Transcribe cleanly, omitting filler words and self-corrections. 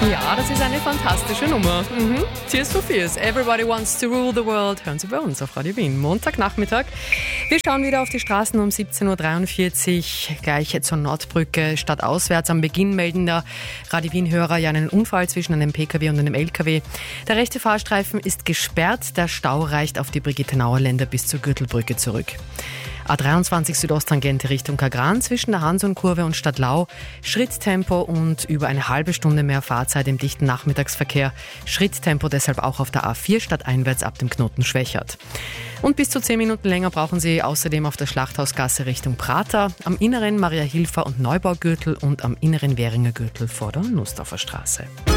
Ja, das ist eine fantastische Nummer. Tears for Fears, Everybody Wants to Rule the World. Hören Sie bei uns auf Radio Wien, Montagnachmittag. Wir schauen wieder auf die Straßen um 17.43 Uhr, gleich zur Nordbrücke. Stadtauswärts am Beginn melden der Radio Wien-Hörer ja einen Unfall zwischen einem Pkw und einem Lkw. Der rechte Fahrstreifen ist gesperrt, der Stau reicht auf die Brigitte-Nauer-Länder bis zur Gürtelbrücke zurück. A23 Südosttangente Richtung Kagran zwischen der Hanson-Kurve und Stadtlau. Schritttempo und über eine halbe Stunde mehr Fahrzeit im dichten Nachmittagsverkehr. Schritttempo deshalb auch auf der A4 stadteinwärts ab dem Knoten Schwächert. Und bis zu 10 Minuten länger brauchen Sie außerdem auf der Schlachthausgasse Richtung Prater, am inneren Maria-Hilfer- und Neubaugürtel und am inneren Währinger Gürtel vor der Nussdorfer Straße.